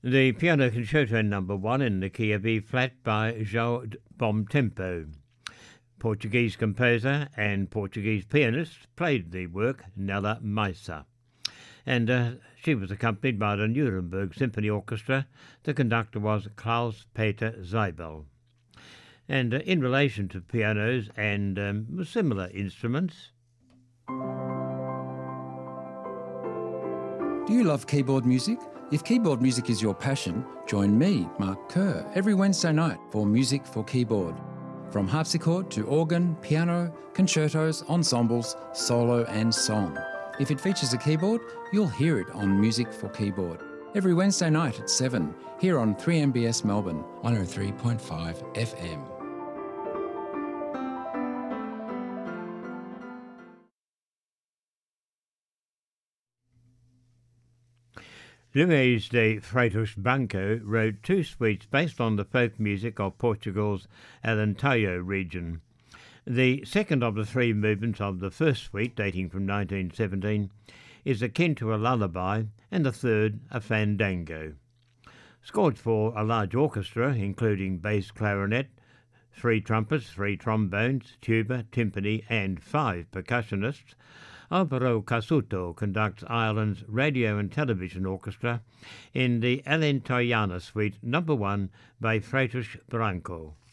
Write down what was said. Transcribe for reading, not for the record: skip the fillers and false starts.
The Piano Concerto Number 1 in the key of B flat by João Tempo. Portuguese composer and Portuguese pianist played the work Nella Maisa. And she was accompanied by the Nuremberg Symphony Orchestra. The conductor was Klaus-Peter Zeibel. And in relation to pianos and similar instruments. Do you love keyboard music? If keyboard music is your passion, join me, Mark Kerr, every Wednesday night for Music for Keyboard. From harpsichord to organ, piano, concertos, ensembles, solo and song. If it features a keyboard, you'll hear it on Music for Keyboard. Every Wednesday night at 7, here on 3MBS Melbourne, 103.5 FM. Luís de Freitas Branco wrote two suites based on the folk music of Portugal's Alentejo region. The second of the three movements of the first suite, dating from 1917, is akin to a lullaby, and the third a fandango. Scored for a large orchestra, including bass clarinet, 3 trumpets, 3 trombones, tuba, timpani and 5 percussionists, Álvaro Casuto conducts Ireland's Radio and Television Orchestra in the Alentejana Suite No. 1 by Freitas Branco.